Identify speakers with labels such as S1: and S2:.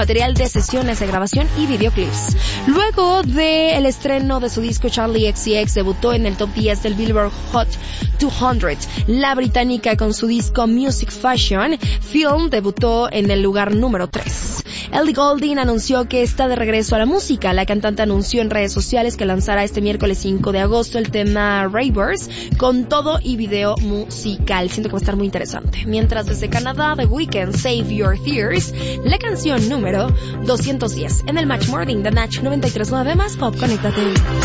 S1: material de sesiones de grabación y videoclips. Luego del estreno de su disco, Charli XCX debutó en el top 10 del Billboard Hot 200. La británica, con su disco Music Fashion Film, debutó en el lugar número 3. Ellie Goulding anunció que está de regreso a la música. La cantante anunció en redes sociales que lanzará este miércoles 5 de agosto el tema Ravers con todo y video musical. Siento que va a estar muy interesante. Mientras desde Canadá, The Weeknd, Save Your Tears, la canción número 210 en el Match Morning de Natch 93.9 más Pop. Conéctate.